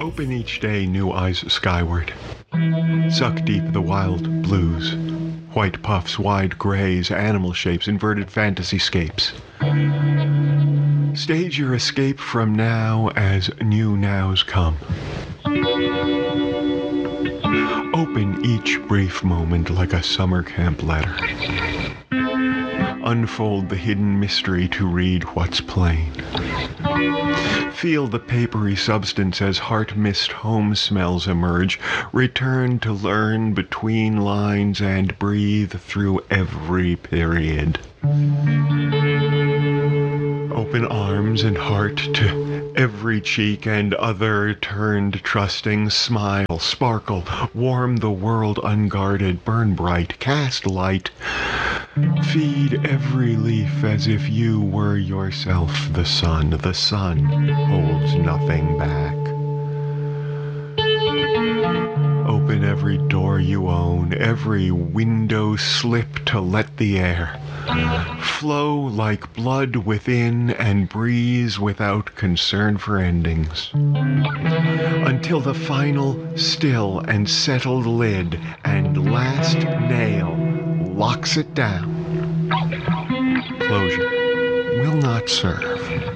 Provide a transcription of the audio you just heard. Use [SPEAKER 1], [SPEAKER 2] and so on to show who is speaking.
[SPEAKER 1] Open each day new eyes skyward. Suck deep the wild blues. White puffs, wide grays, animal shapes, inverted fantasy scapes. Stage your escape from now as new nows come. Open each brief moment like a summer camp letter. Unfold the hidden mystery to read what's plain. Feel the papery substance as heart-mist home smells emerge. Return to learn between lines and breathe through every period. Open arms and heart to every cheek and other turned trusting. Smile, sparkle, warm the world unguarded. Burn bright, cast light. Feed every leaf as if you were yourself the sun. The sun holds nothing back. Open every door you own, every window slip to let the air flow like blood within and breeze without concern for endings. Until the final still and settled lid and last nail locks it down. Closure will not serve.